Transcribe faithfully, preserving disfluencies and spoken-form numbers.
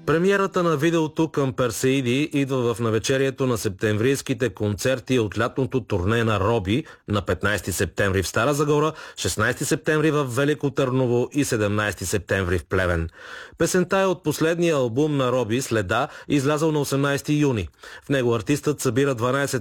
Премиерата на видеото към Персеиди идва в навечерието на септемврийските концерти от лятното турне на Роби на петнайсети септември в Стара Загора, шестнайсети септември в Велико Търново и седемнайсети септември в Плевен. Песента е от последния албум на Роби "Следа", излязъл на осемнайсети юни. В него артистът събира дванайсет